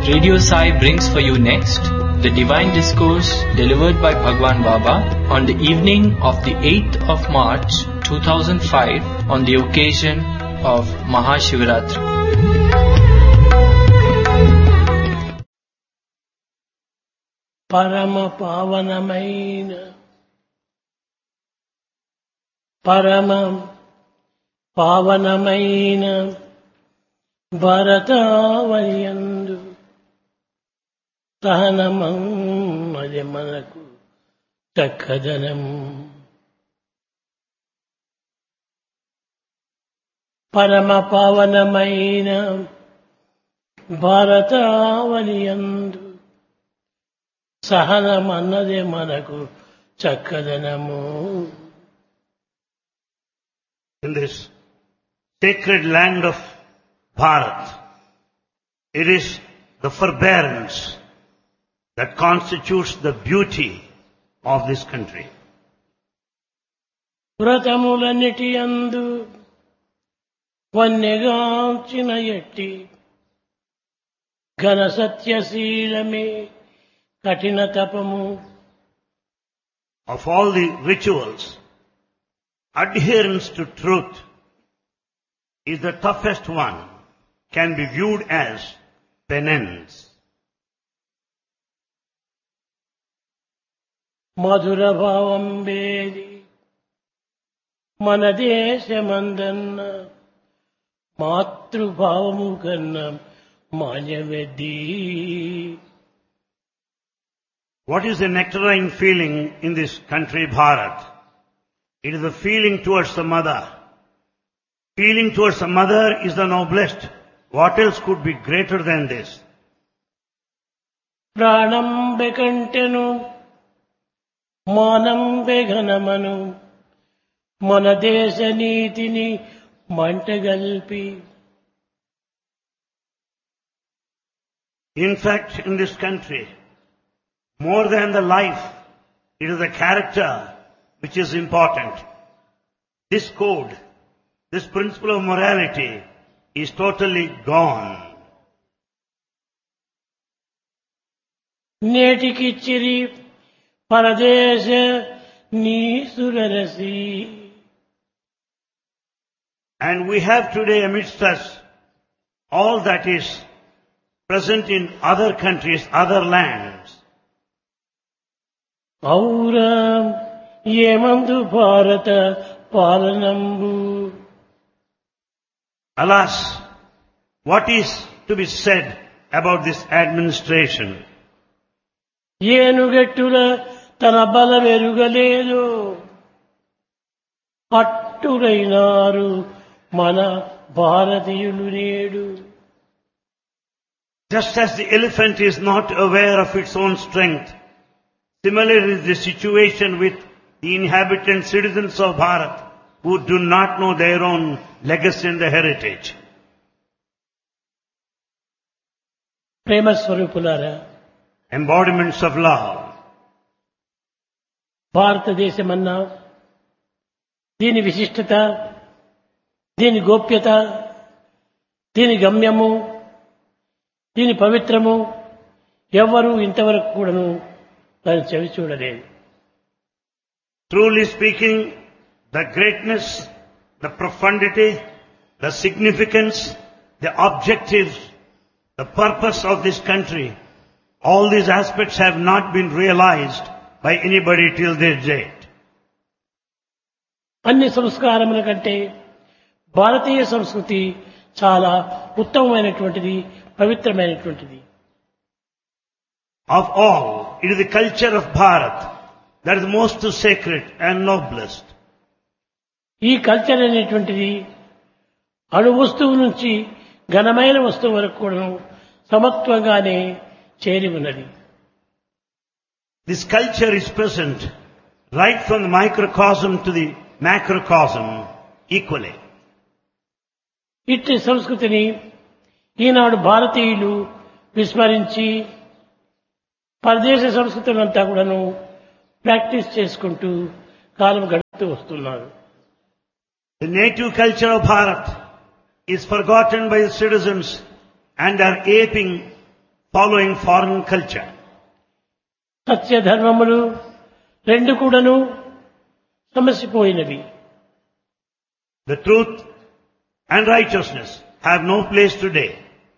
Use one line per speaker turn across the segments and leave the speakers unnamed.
Radio Sai brings for you next the Divine Discourse delivered by Bhagwan Baba on the evening of the 8th of March 2005 on the occasion of Mahashivaratri.
పరమ పావనమైన భరతావనియందు సహనమన్నది మనకు చక్కదనం. పరమ పావనమైన భారతావనియందు సహనమన్నది మనకు చక్కదనము.
In this sacred land of Bharat, it is the forbearance that constitutes the beauty of this country.
వ్రతములన్నిటి యందు వన్నెగాంచిన ఎట్టి ఘన సత్యశీలమే కఠిన తపము.
Of all the rituals, adherence to truth is the toughest one, can be viewed as penance.
మధుర భావం వేది మన దేశమందన్న మాతృభావము కన్నా మాన్యవెద్ది.
What is the nectarine feeling in this country, Bharat? It is the feeling towards the mother. Feeling towards the mother is the noblest. What else could be greater than this?
ప్రాణం బెకంటెను మానం బెఘనమను మన దేశ నీతిని మంటగల్పి.
In fact, in this country, more than the life, it is the character which is important. This code, this principle of morality is totally gone.
నేటికిచ్చిరి పరదేశ నీసురరసి.
And we have today amidst us all that is present in other countries, other lands.
ఔరా ఏమందు భారత పాలనంబు.
Alas, what is to be said about this administration?
ఏనుగట్టుల తన బలమెరుగలేదు అట్టులైనారు మన భారతీయులు నేడు.
Just as the elephant is not aware of its own strength, similarly is the situation with the inhabitant citizens of Bharat who do not know their own legacy and the heritage.
ప్రేమ స్వరూపులారా,
Embodiments of love.
భారతదేశమన్నా దీని విశిష్టత, దీని గోప్యత, దీని గమ్యము, దీని పవిత్రము ఎవ్వరూ ఇంతవరకు కూడాను దాన్ని చెవి చూడలేదు.
Truly speaking, the greatness, the profundity, the significance, the objectives, the purpose of this country, all these aspects have not been realized by anybody till this date.
అన్ని సంస్కారముల కంటే భారతీయ సంస్కృతి చాలా ఉత్తమమైనటువంటిది, పవిత్రమైనటువంటిది.
Of all, it is the culture of Bharat that is most sacred and noblest.
ఈ culture అనేటువంటిది అణు వస్తువు నుంచి ఘనమైన వస్తువు వరకు కూడా సమత్వంగానే చేరి ఉన్నది.
This culture is present right from the microcosm to the macrocosm equally.
ఇట్టి సంస్కృతిని ఈనాడు భారతీయులు విస్మరించి పరదేశ సంస్కృతులంతా కూడాను ప్రాక్టీస్ చేసుకుంటూ కాలం గడుపుతూ వస్తున్నారు.
The native culture of Bharat is forgotten by the citizens and are aping following foreign culture.
సత్య ధర్మములు రెండు కూడాను సమసిపోయినవి.
The truth and righteousness have no place today.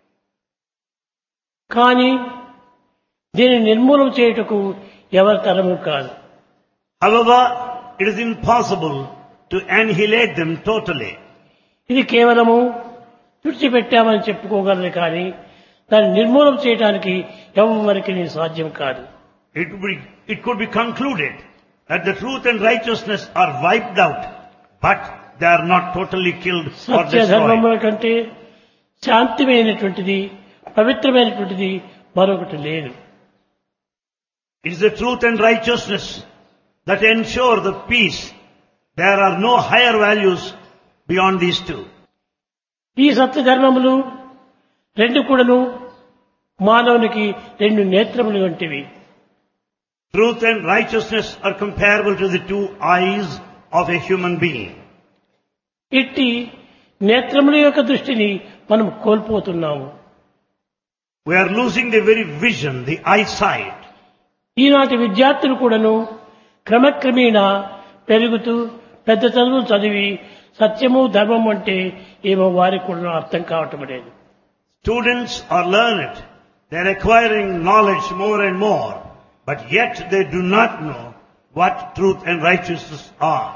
కానీ దీనిని నిర్మూలన చేయుటకు ఎవరి తరము కాదు.
However, it is impossible to annihilate them totally.
ఇది కేవలము తుడిచిపెట్టామని చెప్పుకోగలరు కానీ దాన్ని నిర్మూలన చేయడానికి ఎవరికి సాధ్యం కాదు.
It could be concluded that the truth and righteousness are wiped out, but they are not totally killed or
Satya
destroyed.
ధర్మముల కంటే శాంతిమైనటువంటిది పవిత్రమైనటువంటిది మరొకటి లేదు.
It is the truth and righteousness that ensure the peace. There are no higher values beyond these two.
ఈ సత్య ధర్మములు రెండు కూడాను మానవునికి రెండు నేత్రములు వంటివి.
Truth and righteousness are comparable to the two eyes of a human being.
ఇట్టి నేత్రముల యొక్క దృష్టిని మనం కోల్పోతున్నాము.
We are losing the very vision, the eyesight.
ఈనాటి విద్యార్థులు కూడాను క్రమక్రమేణా పెరుగుతూ పెద్ద చదువులు చదివి సత్యము ధర్మం అంటే ఏమో వారికి కూడా అర్థం కావటం లేదు.
Students are learned. They are acquiring knowledge more and more. But yet they do not know what truth and righteousness are.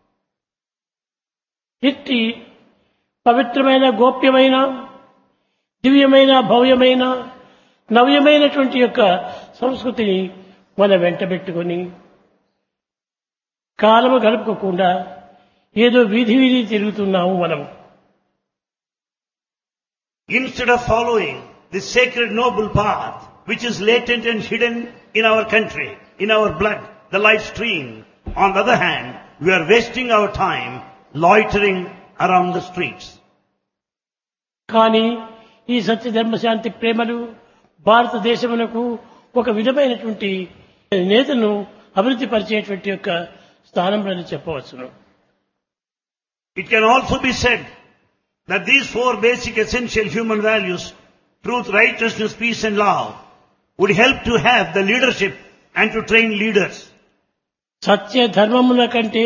ఇట్టి పవిత్రమైన గోప్యమైన దివ్యమైన భవ్యమైన నవ్యమైనటువంటి యొక్క సంస్కృతిని మన వెంటబెట్టుకొని కాలము గడుపుకోకుండా ఏదో వీధి వీధి తిరుగుతున్నాము మనం.
Instead of following the sacred noble path which is latent and hidden in our country, in our blood, the life stream, on the other hand, we are wasting our time loitering around the streets.
కానీ ఈ సత్య ధర్మ శాంతి ప్రేమలు భారతదేశమునకు ఒక విధమైనటువంటి నేతను అభివృద్ధి పరిచేటువంటి యొక్క స్థానంలో చెప్పవచ్చును.
It can also be said that these four basic essential human values, truth, righteousness, peace and love, would help to have the leadership and to train leaders.
సత్య ధర్మముల కంటే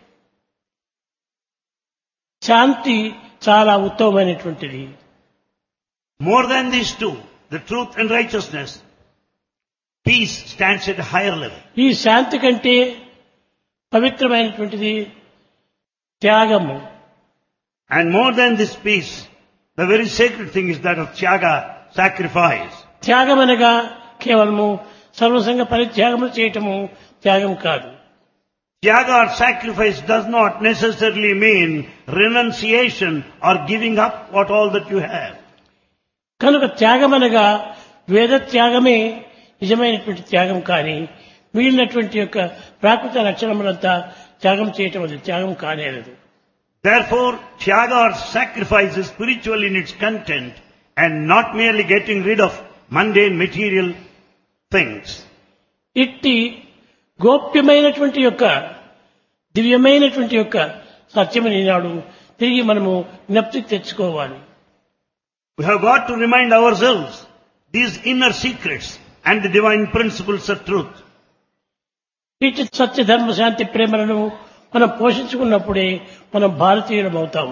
శాంతి చాలా ఉత్తమమైనటువంటిది.
More than these two, the truth and righteousness, peace stands at a higher level.
ఈ శాంతి కంటే పవిత్రమైనటువంటిది త్యాగము.
And more than this peace, the very sacred thing is that of tyaga, sacrifice.
త్యాగం అనగా కేవలము సర్వసంగ పరిత్యాగములు చేయటము త్యాగం కాదు.
Tyaga or sacrifice does not necessarily mean renunciation or giving up what all that you have.
కనుక త్యాగం అనగా వేద త్యాగమే నిజమైనటువంటి త్యాగం కానీ మిగిలినటువంటి యొక్క ప్రాకృత లక్షణములంతా త్యాగం చేయటం అది త్యాగం కానేరదు.
Therefore, tyaga or sacrifice is spiritual in its content and not merely getting rid of mundane material things.
ఇట్టి గోప్యమైనటువంటి యొక్క దివ్యమైనటువంటి యొక్క సత్యమని నాడు తిరిగి మనము జ్ఞప్తికి తెచ్చుకోవాలి.
We have got to remind ourselves these inner secrets and the divine principles of truth.
ఇట్టి సత్య ధర్మ శాంతి ప్రేమలను మనం పోషించుకున్నప్పుడే మనం భారతీయులం అవుతాము.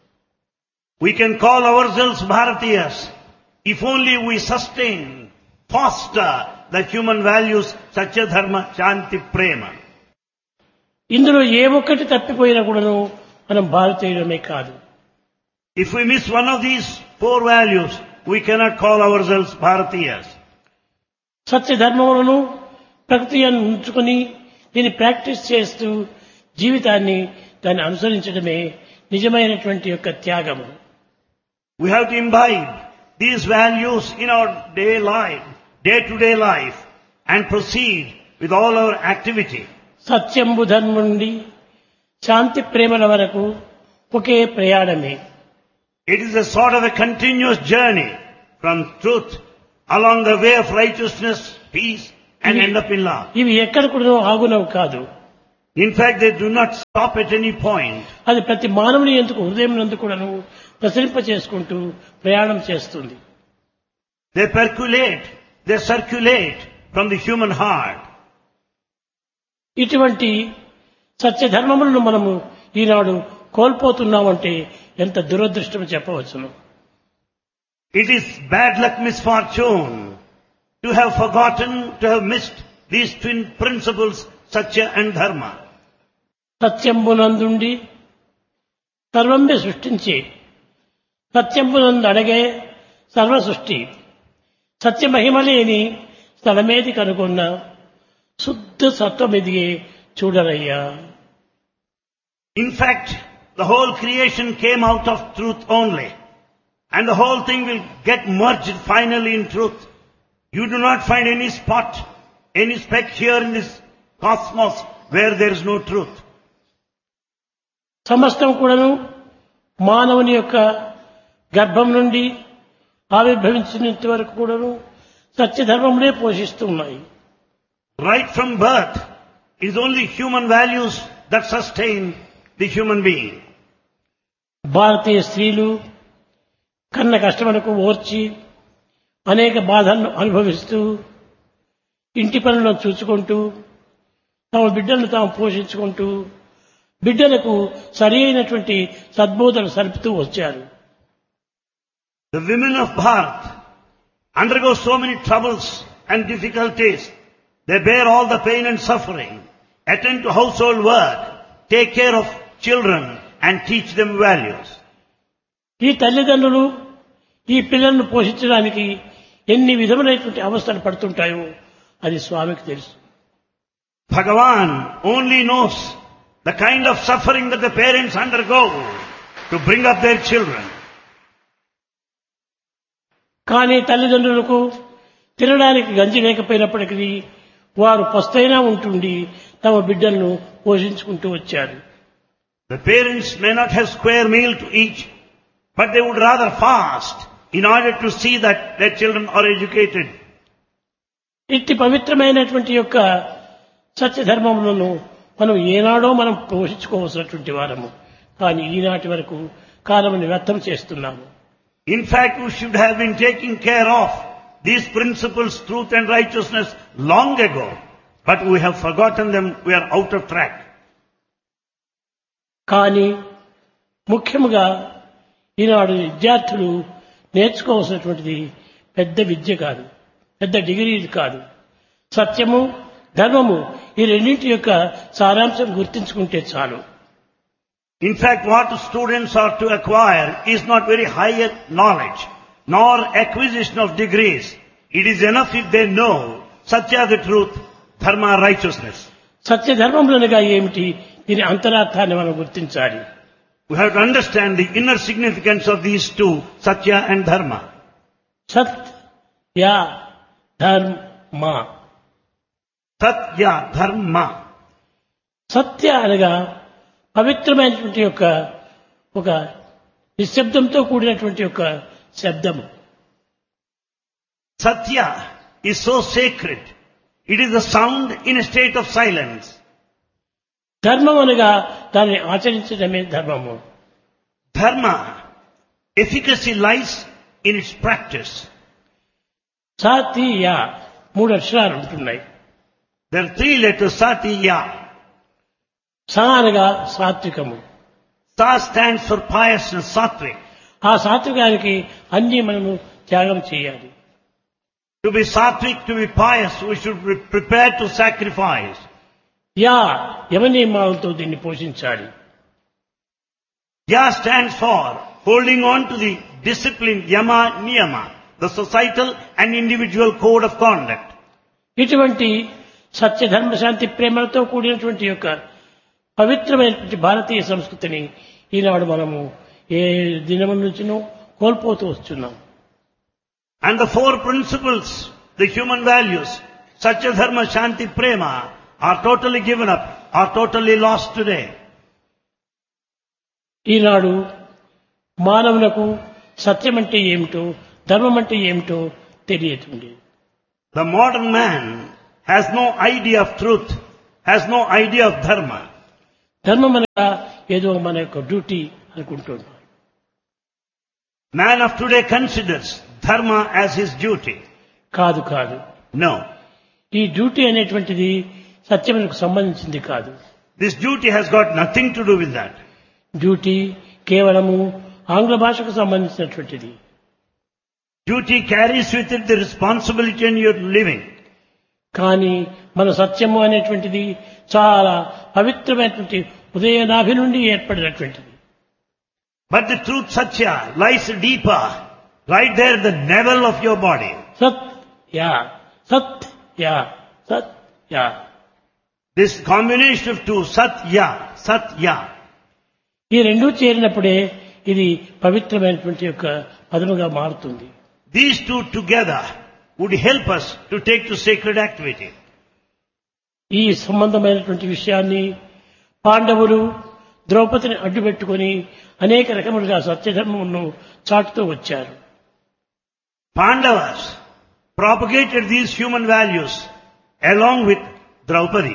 We can call ourselves Bharatiyas if only we sustain, foster the human values Satya Dharma, Shanti, Prema.
ఇందులో ఏ ఒక్కటి తప్పిపోయినా కూడాను మనం భారతీయులమే కాదు.
If we miss one of these four values, we cannot call ourselves Bharatiyas.
సత్య ధర్మములను ప్రకృతిని ఉంచుకొని దీన్ని ప్రాక్టీస్ చేస్తూ జీవితాన్ని దాన్ని అనుసరించడమే నిజమైనటువంటి యొక్క త్యాగము.
We have to imbibe these values in our day-to-day life and proceed with all our activity.
సత్యంబు ధర్మం నుండి శాంతి ప్రేమల వరకు ఒకే ప్రయాణమే.
It is a sort of a continuous journey from truth along the way of righteousness, peace and end up in love.
ఇవి ఎక్కడ కూడా ఆగునవు కాదు.
In fact, they do not stop at any point.
అది ప్రతి మానవుని ఎందుకు హృదయం నందు కూడాను ప్రసరింప చేసుకుంటూ ప్రయాణం చేస్తుంది.
They percolate, they circulate from the human heart.
ఇటువంటి సత్యధర్మములను మనము ఈనాడు కోల్పోతున్నామంటే ఎంత దురదృష్టం చెప్పవచ్చును.
It is bad luck, misfortune, to have forgotten, to have missed these twin principles, Satya and Dharma.
సత్యంబునందుండి సర్వంబి సృష్టించి సత్యంబునందు అడగే సర్వ సృష్టి సత్య మహిమలేని స్థలమేది కనుగొన్న శుద్ధ సత్వమిదిగే చూడరయ్యా.
In fact, the whole creation came out of truth only. And the whole thing will get merged finally in truth. You do not find any spot, any speck here in this cosmos where there is no truth.
సమస్తం కూడాను మానవుని యొక్క గర్భం నుండి ఆవిర్భవించినంత వరకు కూడాను సత్యధర్మములే పోషిస్తున్నాయి.
Right from birth, it is only human values that sustain the human being.
భారతీయ స్త్రీలు కన్న కష్టములకు ఓర్చి అనేక బాధలను అనుభవిస్తూ ఇంటి పనులను చూసుకుంటూ తమ బిడ్డలను తాము పోషించుకుంటూ బిడ్డలకు సరి అయినటువంటి సద్బోధన సలుపుతూ వచ్చారు.
The women of Bharat undergo so many troubles and difficulties. They bear all the pain and suffering, attend to household work, take care of children and teach them values.
ఈ తల్లిదండ్రులు ఈ పిల్లలను పోషించడానికి ఎన్ని విధములైనటువంటి అవస్థలు పడుతుంటాయో అది స్వామికి తెలుసు.
Bhagavan only knows the kind of suffering that the parents undergo to bring up their children.
కానీ తల్లిదండ్రులకు తినడానికి గంజి లేకపోయినప్పటికీ వారు పస్తైనా ఉంటుండి తమ బిడ్డలను పోషించుకుంటూ వచ్చారు.
The parents may not have square meal to eat, but they would rather fast in order to see that their children are educated.
ఇట్టి పవిత్రమైనటువంటి యొక్క సత్యధర్మములను మనం ఏనాడో మనం పోషించుకోవాల్సినటువంటి వారము. కానీ ఈనాటి వరకు కాలముని వ్యర్థం చేస్తున్నాము.
In fact, we should have been taking care of these principles, truth and righteousness long ago, but we have forgotten them, we are out of track.
కానీ ముఖ్యముగా ఈనాడు విద్యార్థులు నేర్చుకోవాల్సినటువంటిది పెద్ద విద్య కాదు, పెద్ద డిగ్రీలు కాదు. సత్యము ధర్మము ఈ రెండింటి యొక్క సారాంశం గుర్తించుకుంటే చాలు.
In fact, what students are to acquire is not very higher knowledge, nor acquisition of degrees. It is enough if they know Satya, the truth, Dharma, righteousness.
సత్యధర్మములనగా ఏమిటి, దీని అంతరార్థాన్ని మనం గుర్తించాలి.
We have to understand the inner significance of these two, Satya and Dharma.
సత్య ధర్మ.
Satya, Dharma.
సత్య అనగా పవిత్రమైనటువంటి యొక్క ఒక నిశ్శబ్దంతో కూడినటువంటి యొక్క శబ్దము.
Satya is so sacred. It is the sound in a state of silence.
ధర్మం అనగా దాన్ని ఆచరించడమే ధర్మము.
Dharma, efficacy lies in its practice.
సాతియ 3 అక్షరాలు ఉంటున్నాయి.
There are 3 letters, Satya.
సా అనగా సాత్వికము.
Sa stands for piousness, sattvic.
ఆ సాత్వికానికి అన్ని మనము త్యాగం చేయాలి.
To be sattvic, to be pious, we should be prepared to sacrifice.
Yeah యమనియమాలతో దీన్ని పోషించాలి.
Ya stands for holding on to the discipline, yama, niyama, the societal and individual code of conduct.
ఇటువంటి సత్య ధర్మ శాంతి ప్రేమలతో కూడినటువంటి యొక్క పవిత్రమైనటువంటి భారతీయ సంస్కృతిని ఈనాడు మనము ఏ దినము నుంచినో కోల్పోతూ వస్తున్నాం.
And the 4 principles, the human values, Satya, Dharma, Shanti, Prema, are totally given up, are totally lost today.
ఈనాడు మానవులకు సత్యం అంటే ఏమిటో ధర్మం అంటే ఏమిటో తెలియదు.
The modern man has no idea of truth, has no idea of dharma.
ధర్మం అనగా ఏదో మన యొక్క డ్యూటీ అనుకుంటున్నాం.
Man of today considers dharma as his duty.
కాదు కాదు.
No.
ఈ డ్యూటీ అనేటువంటిది సత్యమునకు సంబంధించింది కాదు.
This duty has got nothing to do with that.
Duty కేవలము ఆంగ్ల భాషకు సంబంధించినటువంటిది.
Duty carries with it the responsibility in your living.
కానీ మన సత్యము అనేటువంటిది చాలా పవిత్రమైనటువంటి ఉదయనాభి నుండి ఏర్పడినటువంటిది.
But the truth satya lies deeper, right there in the navel of your body.
Satya Satya Satya.
This combination of two, satya, satya.
ఈ రెండూ చేరినప్పుడే ఇది పవిత్రమైనటువంటి యొక్క పదముగా మారుతుంది.
These two together would help us to take to sacred activity.
ఈ సంబంధమైనటువంటి విషయాన్ని పాండవులు ద్రౌపదిని అడ్డుపెట్టుకుని అనేక రకములుగా సత్యధర్మమును చాటుతూ వచ్చారు.
Pandavas propagated these human values along with Draupadi.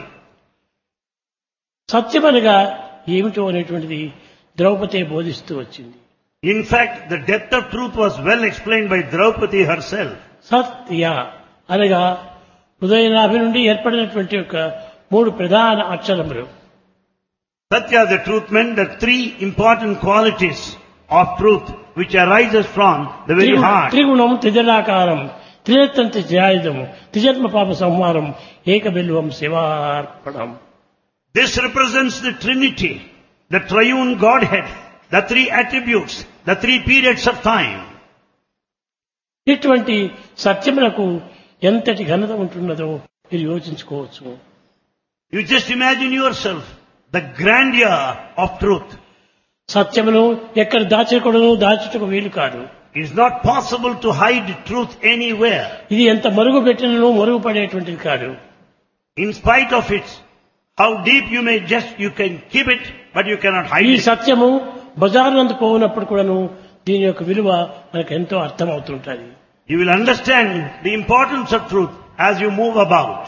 సత్యమనగా ఏమిటో అనేటువంటిది ద్రౌపది బోధిస్తూ వచ్చింది.
In fact, the depth of truth was well explained by Draupadi herself.
సత్య అనగా హృదయనాభి నుండి ఏర్పడినటువంటి యొక్క మూడు ప్రధాన అక్షరములు.
Satya, the truth, meant the three important qualities of truth which arises from the very heart.
త్రిగుణం త్రిజలాకారం త్రినేత్రంతి త్రియాయుధం త్రిజన్మ పాప సంహారం ఏకబిల్వం శివార్పణం.
This represents the Trinity, the triune Godhead, the three attributes, the three periods of time.
ఇటువంటి సత్యములకు ఎంతటి ఘనత ఉంటున్నదో మీరు యోచించుకోవచ్చు.
You just imagine yourself the grandeur of truth.
సత్యమును ఎక్కడ దాచకూడదు, దాచుటకు వీలు కాదు.
It is not possible to hide truth anywhere.
ఇది ఎంత మరుగు పెట్టినను మరుగుపడేటువంటిది కాదు.
In spite of it, how deep you can keep it, but you cannot hide
ఈ
it.
సత్యము బజారు నందు పోయినప్పుడు కూడాను దీని యొక్క విలువ మనకు ఎంతో అర్థమవుతుంటుంది.
You will understand the importance of truth as you move about.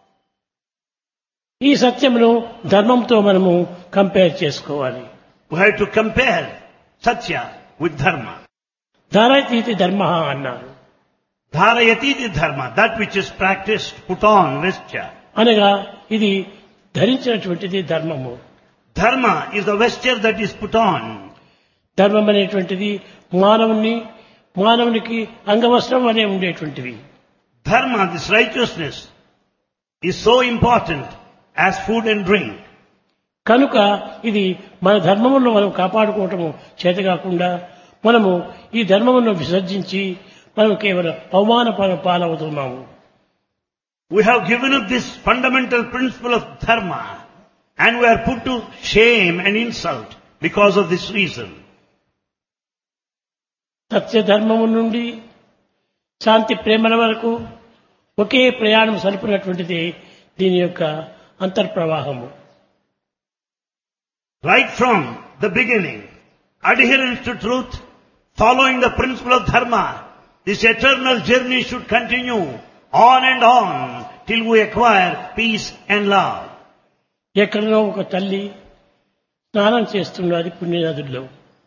ఈ సత్యమును ధర్మంతో మనము కంపేర్ చేసుకోవాలి.
We have to compare Satya with Dharma.
ధారయతీతి ధర్మ అన్నారు.
Dharayati dharma, that which is practiced, put on, vesture.
అనగా ఇది ధరించినటువంటిది ధర్మము.
Dharma is the vesture that is put on.
ధర్మం అనేటువంటిది మానవునికి అంగవస్త్రం అనే ఉండేటువంటివి.
Dharma, this righteousness, is so important as food and drink.
కనుక ఇది మన ధర్మమును మనం కాపాడుకోవటము చేతకాకుండా మనము ఈ ధర్మమును విసర్జించి మనం కేవలం అవమాన పాలవుతున్నాము.
We have given up this fundamental principle of dharma and we are put to shame and insult because of this reason.
సత్య ధర్మము నుండి శాంతి ప్రేమల వరకు ఒకే ప్రయాణం సరిపినటువంటిది దీని యొక్క అంతర్ప్రవాహము.
Right from the beginning, adherence to truth, following the principle of dharma, this eternal journey should continue on and on till we acquire peace and love.
ఎక్కడనో ఒక తల్లి స్నానం చేస్తున్నది పుణ్యనదుల్లో.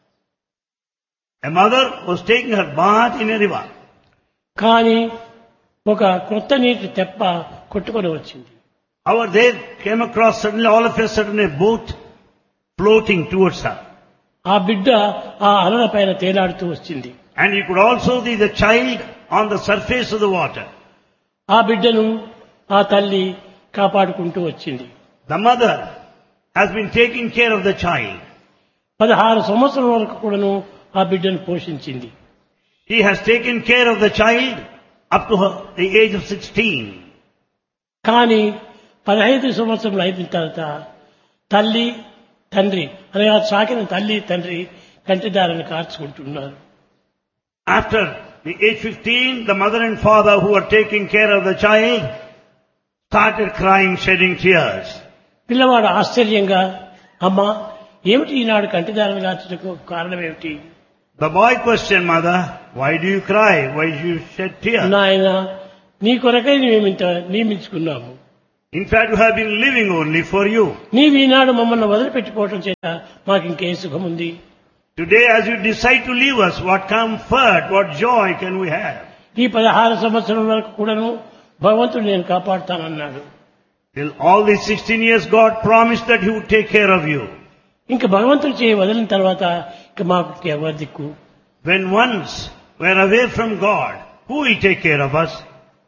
A mother was taking her bath in a river.
కానీ ఒక కొత్త నీటి తెప్ప కొట్టుకొని వచ్చింది.
However, there came across suddenly all of a sudden a boat floating towards her.
ఆ బిడ్డ ఆ అలల పైన తేలాడుతూ వచ్చింది.
And you could also see the child on the surface of the water.
ఆ బిడ్డను ఆ తల్లి కాపాడుకుంటూ వచ్చింది.
The mother has been taking care of the child.
16 సంవత్సరాల వరకు కూడాను ఆ బిడ్డను పోషించింది.
She has taken care of the child up to the age of 16.
కానీ 15 సంవత్సరాలు అయిన తర్వాత తల్లి తండ్రి అనగా సాకిన తల్లి తండ్రి కంటిదారిని కార్చుకుంటున్నారు.
After the age 15, the mother and father who were taking care of the child started crying, shedding tears.
పిల్లవాడు ఆశ్చర్యంగా అమ్మా ఏమిటి ఈనాడు కంటిదారిని కార్చడానికి కారణం ఏమిటి?
The boy questioned mother, why do you cry? Why do you shed tears?
నాయన నీ కొరకై మేమింత నియమించుకున్నాము.
In fact, we have been living only for you.
నీవు ఈనాడు మమ్మల్ని వదిలిపెట్టిపోవటం చేత మాకు ఇంకే సుఖం ఉంది.
Today, as you decide to leave us, what comfort, what joy can we have?
ఈ 16 సంవత్సరం వరకు కూడాను భగవంతుడు నేను కాపాడుతానన్నాడు.
Till all these 16 years, God promised that He would take care of you.
ఇంకా భగవంతుడు చేయి వదిలిన తర్వాత ఇక మాకు ఎవరి దిక్కు?
When once we're away from God, who will take care of us?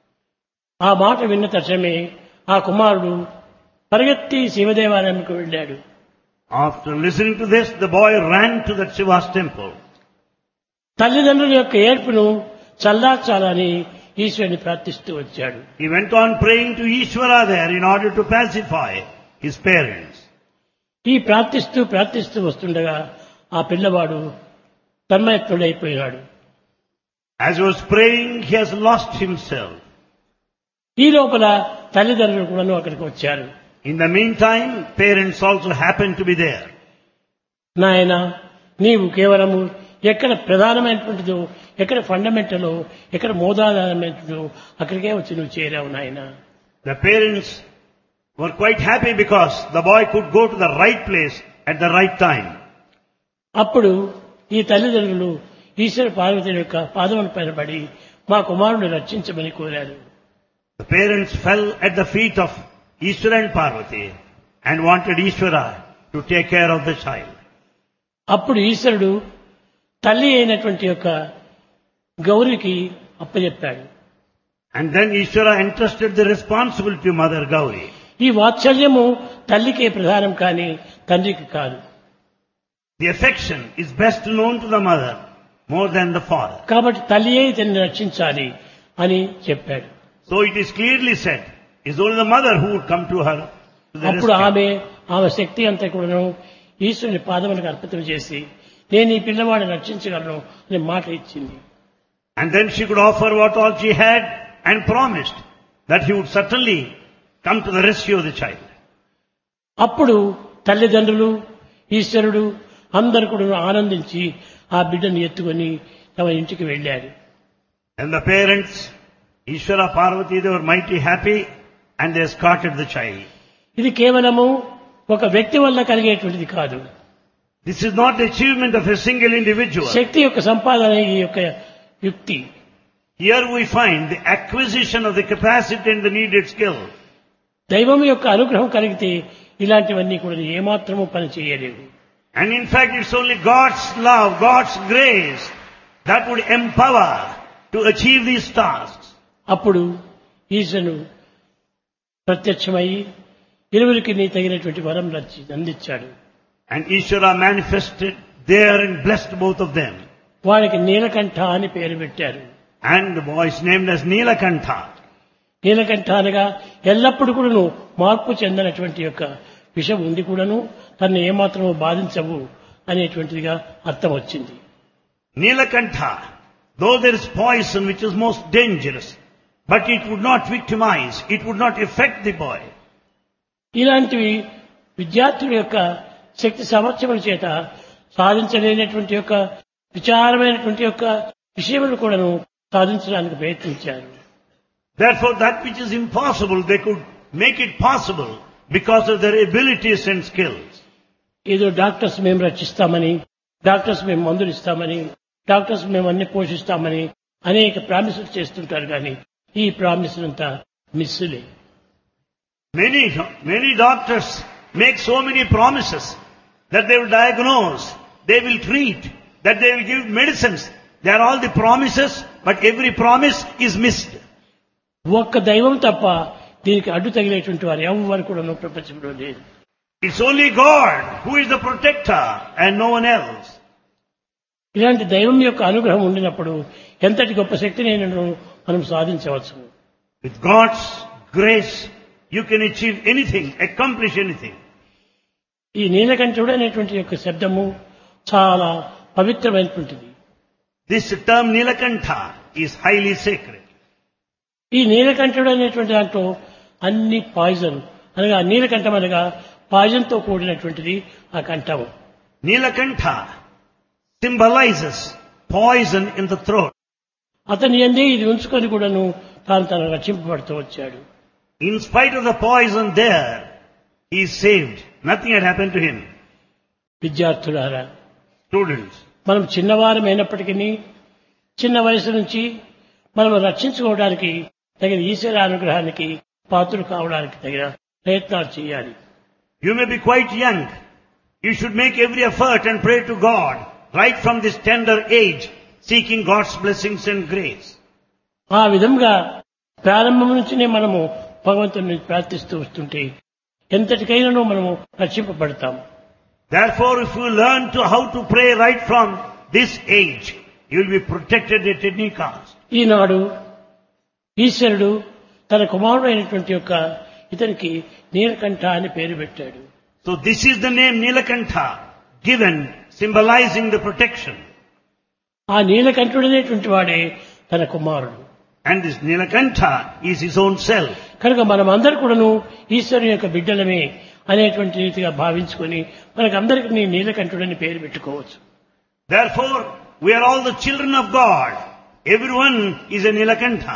ఆ మాట విన్న తక్షణమే ఆ కుమారుడు పరిగెత్తి శివదేవాలయానికి వెళ్ళాడు.
After listening to this, the boy ran to that Shiva's temple.
తల్లిదండ్రుల యొక్క ఏర్పును చల్లార్చాలని ఈశ్వరుని ప్రార్థిస్తూ వచ్చాడు.
He went on praying to Ishvara there in order to pacify his parents.
ఈ ప్రార్థిస్తూ వస్తుండగా ఆ పిల్లవాడు తన్మయత్తుడైపోయాడు.
As he was praying, he has lost himself.
ఈ లోపల తల్లిదండ్రులు కూడాను అక్కడికి వచ్చారు.
In the meantime, parents also happened to be there.
నాయనా, నీవు కేవలము ఎక్కడ ప్రధానమైనటువంటిదో, ఎక్కడ ఫండమెంటలో, ఎక్కడ మూలాధారమైనదో అక్కడికే వచ్చి నువ్వు చేరావు నాయనా.
The parents were quite happy because the boy could go to the right place at the right time.
అప్పుడు ఈ తల్లిదండ్రులు ఈశ్వర పార్వతి యొక్క పాదముల పైన పడి మా కుమారుని రక్షించమని కోరారు.
The parents fell at the feet of Ishvara and Parvati and wanted Ishvara to take care of the child.
అప్పుడు ఈశ్వరుడు తల్లి అయినటువంటి యొక్క గౌరికి అప్పచెప్పాడు.
And then Ishvara entrusted the responsibility to Mother Gauri.
ఈ వాత్సల్యము తల్లికే ప్రధానం కానీ తండ్రికి కాదు.
The affection is best known to the mother more than the father.
కాబట్టి తల్లియే ఇతన్ని రక్షించాలి అని చెప్పాడు.
So it is clearly said, it's only the mother who would come to her to the
అప్పుడు
rescue.
ఆమె శక్తి అంతా కూడాను ఈశ్వరుని పాదములకు అర్పితం చేసి నేను ఈ పిల్లవాడిని రక్షించగలను అనే మాట ఇచ్చింది.
And then she could offer what all she had and promised that he would certainly come to the rescue of the child.
అప్పుడు తల్లిదండ్రులు ఈశ్వరుడు అందరు కూడా ఆనందించి ఆ బిడ్డను ఎత్తుకొని తమ ఇంటికి వెళ్ళారు.
And the parents, Ishvara, Parvati, they were mighty happy and they escorted the child.
ఇది కేవలము ఒక వ్యక్తి వల్ల కలిగేటువంటిది కాదు.
This is not the achievement of a single individual.
శక్తి యొక్క సంపాదన ఈ యొక్క యుక్తి.
Here we find the acquisition of the capacity and the needed skill.
దైవం యొక్క అనుగ్రహం కలిగితే ఇలాంటివన్నీ కూడా ఏమాత్రము పని చేయలేవు.
And in fact, it's only God's love, God's grace that would empower to achieve these tasks.
అప్పుడు ఈశ్వరుడు ప్రత్యక్షమై ఇరువురికి నీ తగినటువంటి వరం అందించాడు.
And Ishvara manifested there and blessed both of them.
వారికి నీలకంఠ అని పేరు పెట్టారు.
And the boy is named as Nilakantha.
Neelakantha అనగా ఎల్లప్పుడూ కూడాను మార్పు చెందినటువంటి యొక్క విషం ఉండి కూడాను తనను ఏమాత్రము బాధించవు అనేటువంటిదిగా అర్థం వచ్చింది.
Nilakantha, though there is poison which is most dangerous, but it would not victimize, it would not affect the boy.
ఇలాంటివి విద్యార్థుల యొక్క శక్తి సామర్థ్యముల చేత సాధించలేనటువంటి యొక్క విచారమైనటువంటి యొక్క విషయములు కూడాను సాధించడానికి ప్రయత్నించారు.
Therefore, that which is impossible, they could make it possible because of their abilities and skills.
ఏదో డాక్టర్స్ మేము రక్షిస్తామని, డాక్టర్స్ మేము మందులు ఇస్తామని, డాక్టర్స్ మేము అన్ని పోషిస్తామని అనేక ప్రామిసులు చేస్తుంటారు కానీ ఈ ప్రామిసులు అంతా మిస్సులే.
Many doctors make so many promises that they will diagnose, they will treat, that they will give medicines. They are all the promises, but every promise is missed.
ఒక్క దైవం తప్ప దీనికి అడ్డు తగిలేటువంటి వారు ఎవరు కూడా ప్రపంచంలో లేదు.
It's only God who is the protector and no one else.
ఇలాంటి దైవం యొక్క అనుగ్రహం ఉండినప్పుడు ఎంతటి గొప్ప శక్తిని మనం సాధించవచ్చు.
With God's grace, you can achieve anything, accomplish anything.
ఈ నీలకంఠుడు అనేటువంటి యొక్క శబ్దము చాలా పవిత్రమైనటువంటిది.
This term Nilakantha is highly sacred.
ఈ నీలకంఠుడు అనేటువంటి దాంట్లో అన్ని పాయిజన్ అనగా నీలకంఠం అనగా పాయిజన్ తో కూడినటువంటిది ఆ కంఠము.
Nilakantha symbolizes poison in the throat.
అతని యందే ఇది ఉంచుకొని కూడాను తను రక్షింపబడుతూ వచ్చాడు.
In spite of the poison there, he is saved. Nothing had happened to him.
విద్యార్థులారా,
Students,
మనం చిన్నవారమైనప్పటికీ చిన్న వయసు నుంచి మనం రక్షించుకోవడానికి తగిన ఈశ్వర అనుగ్రహానికి పాత్రలు కావడానికి తగిన ప్రయత్నాలు చేయాలి.
you may be quite young. You should make every effort and pray to God right from this tender age, seeking God's blessings and grace.
ఆ విధంగా ప్రారంభం నుంచినే మనము భగవంతుని ప్రార్థిస్తూ వస్తుంటే ఎంతటికైనా మనము రక్షింపబడతాం.
Therefore, if you learn to how to pray right from this age, you will be protected at any cost.
ఈనాడు ఈశ్వరుడు తన కుమారుడైనటువంటి యొక్క ఇతనికి నీలకంఠ అని పేరు పెట్టాడు.
So this is the name Nilakantha, given symbolizing the protection.
ఆ నీలకంఠుడనేటువంటి వాడే తన కుమారుడు.
And this Nilakantha is his own self.
కనుక మనం అందరు కూడాను ఈశ్వరుని యొక్క బిడ్డలమే అనేటువంటి రీతిగా భావించుకొని మనకందరికీ నీలకంఠుడని పేరు పెట్టుకోవచ్చు.
Therefore, we are all the children of God. Everyone is a Nilakantha.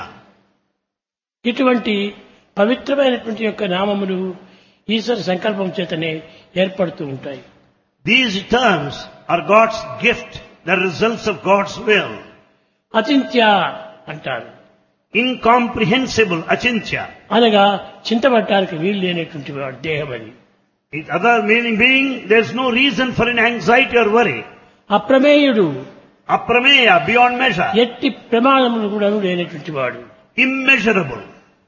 ఇటువంటి పవిత్రమైనటువంటి యొక్క నామములు ఈశ్వర సంకల్పం చేతనే ఏర్పడుతూ ఉంటాయి.
These terms are God's gift, the results of God's will.
అచింత్య అంటారు.
Incomprehensible, achintya.
అనగా చింతపడటానికి వీలు లేనటువంటి వాడు దేహం అని.
Its other meaning being, there is no reason for an anxiety or worry.
అప్రమేయుడు,
Aprameya, beyond measure.
ఎట్టి ప్రమాణములు కూడా లేనటువంటి వాడు.
Immeasurable.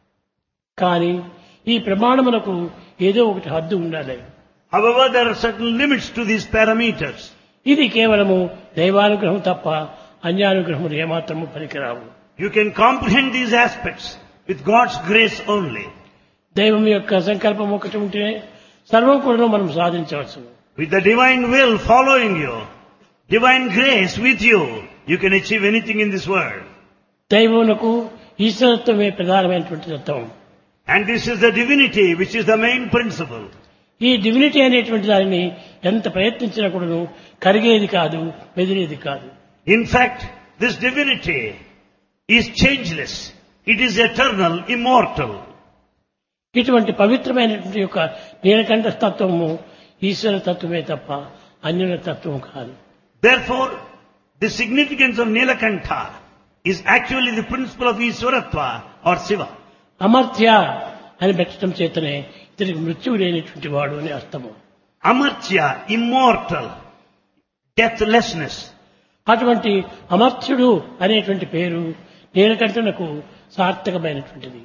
కానీ ఈ ప్రమాణములకు ఏదో ఒకటి హద్దు ఉండాలి.
However, there are certain limits to these parameters.
ఇది కేవలము దైవానుగ్రహం తప్ప అన్యానుగ్రహములు ఏమాత్రము పనికిరావు.
You can comprehend these aspects with God's grace only.
దైవం యొక్క సంకల్పం ఒకటి ఉంటే సర్వం కూడా మనం సాధించవచ్చు.
With the divine will following you, divine grace with you, you can achieve anything in this world.
దైవమునకు ఈశ్వరత్వమే ప్రధానమైనటువంటి తత్వం.
And this is the divinity which is the main principle.
ఈ డివినిటీ అనేటువంటి దానిని ఎంత ప్రయత్నించినా కూడాను కరిగేది కాదు, మెదిలేది కాదు.
In fact, this divinity is changeless. It is eternal, immortal.
ఇటువంటి పవిత్రమైనటువంటి యొక్క నీలకంఠ తత్వము ఈశ్వర తత్వమే తప్ప అన్యుల తత్వం కాదు.
Therefore, the significance of Nilakantha is actually the principle of Iswaratva or Shiva.
Amartya అని పెట్టడం చేతనే ఇతనికి మృత్యువు లేనటువంటి వాడు అని అర్థము.
Amartya, immortal, deathlessness.
అటువంటి అమర్త్యుడు అనేటువంటి పేరు నీలకంఠునకు సార్థకమైనటువంటిది.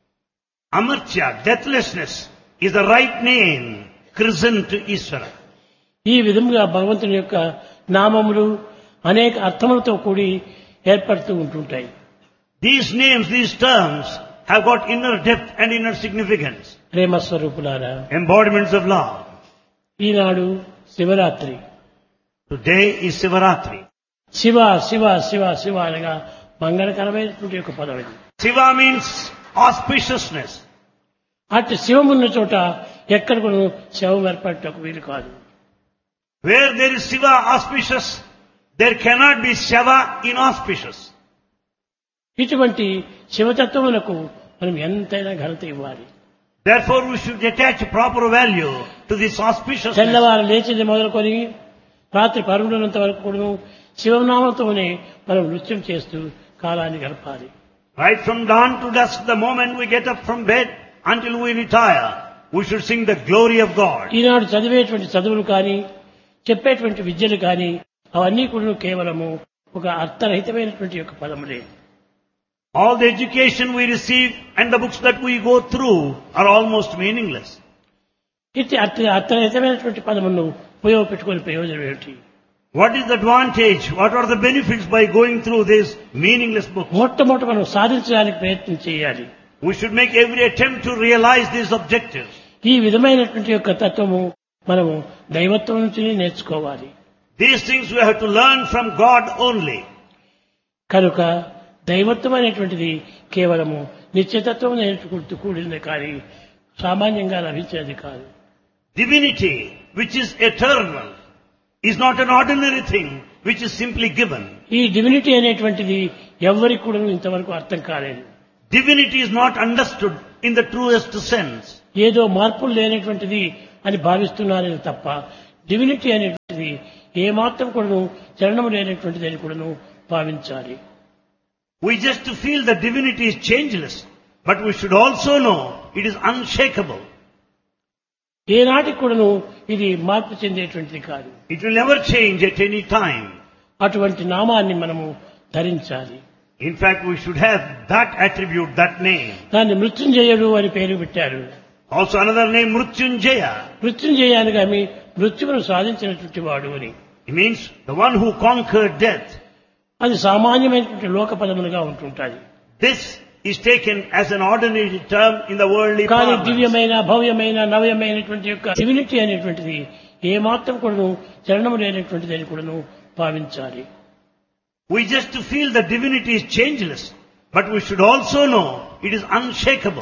Amartya, deathlessness, is the right name christened to Ishvara.
ఈ విధంగా భగవంతుని యొక్క నామములు అనేక అర్థములతో కూడి ఏర్పడుతూ ఉంటుంటాయి.
These names, these terms have got inner depth and inner significance.
ప్రేమ స్వరూపులారా,
Embodiments of love.
Eenadu Shivaratri.
Today is Sivaratri.
Shiva Shiva Shiva Shiva అనగా మంగళకరమైనటువంటి యొక్క పదం ఇది.
Shiva means auspiciousness.
అటు శివమున్న చోట ఎక్కడ కూడా శవం ఏర్పడటకు వీలు కాదు.
Where there is Shiva auspicious, there cannot be Shava inauspicious.
ఇటువంటి శివతత్వములకు మనం ఎంతైనా ఘనత ఇవ్వాలి.
Therefore, we should attach proper value to this auspiciousness.
తెల్లవారు లేచింది మొదలుకొని రాత్రి పరుగునంత వరకు కూడా శివనామంతోనే మనం నృత్యం చేస్తూ కాలాన్ని గడపాలి.
Right from dawn to dusk, the moment we get up from bed until we retire, we should sing the glory of God.
ఈనాడు చదివేటువంటి చదువులు కానీ చెప్పేటువంటి విద్యలు కానీ అవన్నీ కూడా కేవలము ఒక అర్థరహితమైనటువంటి యొక్క పదములే.
All the education we receive and the books that we go through are almost meaningless.
ఇది అర్థరహితమైనటువంటి పదమును ఉపయోగపెట్టుకునే ప్రయోజనం ఏమిటి?
What is the advantage? What are the benefits by going through these meaningless books?
మొట్టమొదట మనం సాధించడానికి ప్రయత్నం చేయాలి.
We should make every attempt to realize these objectives.
ఈ విధమైనటువంటి యొక్క తత్వము మనము దైవత్వం నుంచి నేర్చుకోవాలి.
These things we have to learn from God only.
కనుక దైవత్వం అనేటువంటిది కేవలము నిత్యతత్వం నేర్చుకుంటూ కూడింది కానీ సామాన్యంగా లభించేది కాదు.
Divinity, which is eternal, is not an ordinary thing which is simply given.
ఈ డివినిటీ అనేటువంటిది ఎవరికి కూడా ఇంతవరకు అర్థం కాలేదు.
Divinity is not understood in the truest sense.
ఏదో మార్పులు లేనటువంటిది అని భావిస్తున్నారని తప్ప డివినిటీ అనేటువంటిది ఏమాత్రం కూడాను చలనము లేనటువంటిదని కూడాను భావించాలి.
We just feel the divinity is changeless, but we should also know it is unshakable.
ఏనాటికి కూడాను ఇది మార్పు చెందేటువంటిది కాదు.
It will never change at any time.
అటువంటి నామాన్ని మనము ధరించాలి.
In fact, we should have that attribute, that name.
దాన్ని మృత్యుంజయుడు అని పేరు పెట్టారు.
Also another name, Mrutyunjaya.
మృత్యుంజయ అనగా మృత్యువును సాధించినటువంటి వాడు అని.
It means the one who conquered death.
అది సామాన్యమైనటువంటి లోక పదములుగా ఉంటుంటాయి.
This is taken as an ordinary term in the worldly
కానీ
parlance.
దివ్యమైన భవ్యమైన నవ్యమైనటువంటి యొక్క డివినిటీ అనేటువంటిది ఏమాత్రం కూడాను చలనము లేనటువంటిదని కూడాను భావించాలి.
We just feel the divinity is changeless, but we should also know it is unshakable.